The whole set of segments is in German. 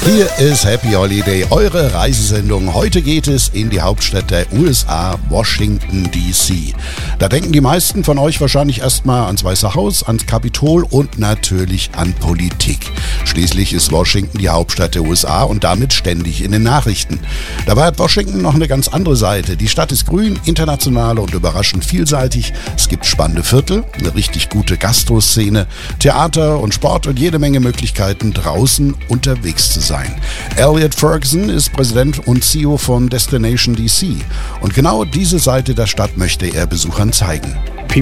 Hier ist Happy Holiday, eure Reisesendung. Heute geht es in die Hauptstadt der USA, Washington D.C. Da denken die meisten von euch wahrscheinlich erstmal ans Weiße Haus, ans Kapitol und natürlich an Politik. Schließlich ist Washington die Hauptstadt der USA und damit ständig in den Nachrichten. Dabei hat Washington noch eine ganz andere Seite. Die Stadt ist grün, international und überraschend vielseitig. Es gibt spannende Viertel, eine richtig gute Gastroszene, Theater und Sport und jede Menge Möglichkeiten, draußen unterwegs zu sein. Elliot Ferguson ist Präsident und CEO von Destination DC. Und genau diese Seite der Stadt möchte er Besuchern zeigen. Die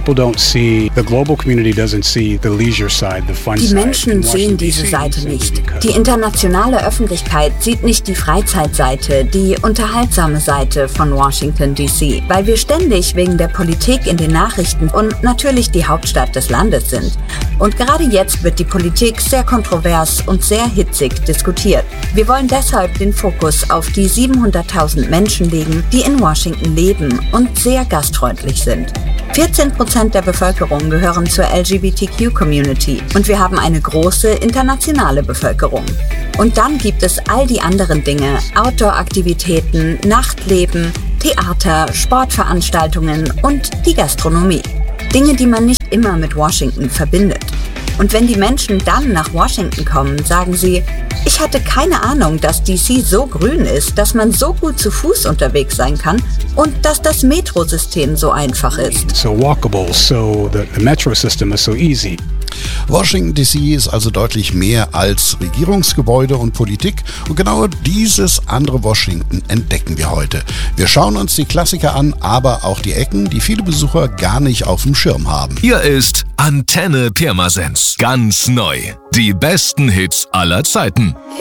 Menschen sehen diese Seite nicht. Die internationale Öffentlichkeit sieht nicht die Freizeitseite, die unterhaltsame Seite von Washington D.C., weil wir ständig wegen der Politik in den Nachrichten und natürlich die Hauptstadt des Landes sind. Und gerade jetzt wird die Politik sehr kontrovers und sehr hitzig diskutiert. Wir wollen deshalb den Fokus auf die 700.000 Menschen legen, die in Washington leben und sehr gastfreundlich sind. 14% der Bevölkerung gehören zur LGBTQ-Community und wir haben eine große internationale Bevölkerung. Und dann gibt es all die anderen Dinge, Outdoor-Aktivitäten, Nachtleben, Theater, Sportveranstaltungen und die Gastronomie. Dinge, die man nicht immer mit Washington verbindet. Und wenn die Menschen dann nach Washington kommen, sagen sie, ich hatte keine Ahnung, dass DC so grün ist, dass man so gut zu Fuß unterwegs sein kann und dass das Metrosystem so einfach ist. So walkable, so the metro system is so easy. Washington D.C. ist also deutlich mehr als Regierungsgebäude und Politik und genau dieses andere Washington entdecken wir heute. Wir schauen uns die Klassiker an, aber auch die Ecken, die viele Besucher gar nicht auf dem Schirm haben. Hier ist Antenne Pirmasens. Ganz neu. Die besten Hits aller Zeiten.